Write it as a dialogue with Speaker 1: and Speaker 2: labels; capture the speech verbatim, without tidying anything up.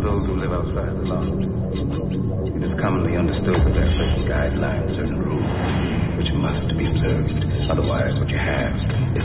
Speaker 1: those who live outside the law. It is commonly understood that there are certain guidelines, certain rules, which must be observed. Otherwise, what you have is